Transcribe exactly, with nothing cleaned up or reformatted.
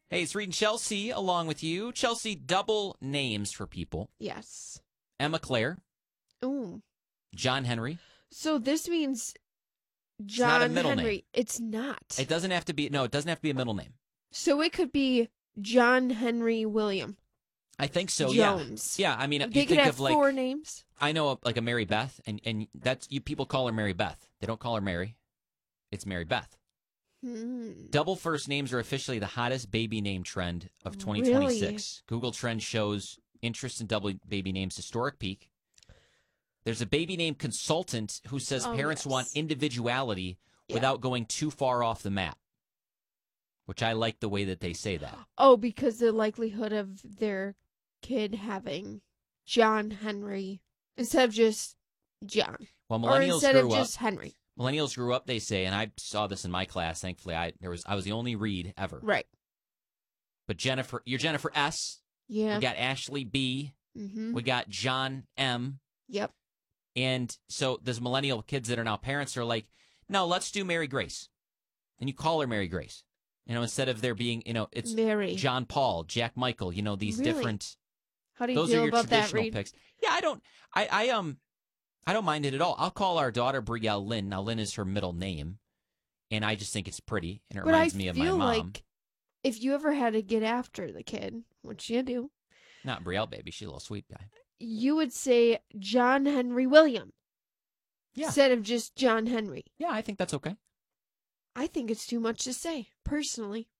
Hey, it's Reed and Chelsea along with you. Chelsea, double names for people. Yes. Emma Claire. Ooh. John Henry. So this means John it's not a middle Henry. Name. It's not. It doesn't have to be. No, it doesn't have to be a middle name. So it could be John Henry William. I think so. Jones. Yeah. Yeah. I mean, They you could think have of like four names. I know a, like a Mary Beth, and and that's you. People call her Mary Beth. They don't call her Mary. It's Mary Beth. Hmm. Double first names are officially the hottest baby name trend of twenty twenty-six. Really? Google Trends shows interest in double baby names historic peak. There's a baby name consultant who says Oh, parents yes. want individuality Yeah. without going too far off the map, which I like the way that they say that. Oh, because the likelihood of their kid having John Henry instead of just John. Well, Or millennials instead grew of up. just Henry. Millennials grew up, they say, and I saw this in my class. Thankfully, I there was I was the only Reed ever. Right. But Jennifer, you're Jennifer S. Yeah. We got Ashley B. Mm-hmm. We got John M. Yep. And so those millennial kids that are now parents are like, no, let's do Mary Grace. And you call her Mary Grace. You know, instead of there being, you know, it's Mary. John Paul, Jack Michael, you know, these Really? different, How do you those feel are your about that, traditional Reed? picks. Yeah, I don't, I, I, um, I don't mind it at all. I'll call our daughter Brielle Lynn. Now, Lynn is her middle name. And I just think it's pretty. And it But I reminds me of my feel mom. like if you ever had to get after the kid, which you do, Not Brielle, baby. She's a little sweet guy. you would say John Henry William Yeah. instead of just John Henry. Yeah, I think that's okay. I think it's too much to say, personally.